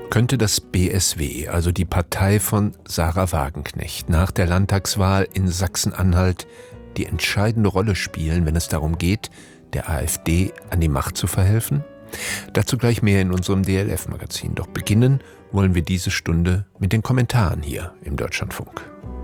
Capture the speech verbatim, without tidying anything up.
Könnte das B S W, also die Partei von Sahra Wagenknecht, nach der Landtagswahl in Sachsen-Anhalt die entscheidende Rolle spielen, wenn es darum geht, der AfD an die Macht zu verhelfen? Dazu gleich mehr in unserem D L F-Magazin. Doch beginnen wollen wir diese Stunde mit den Kommentaren hier im Deutschlandfunk.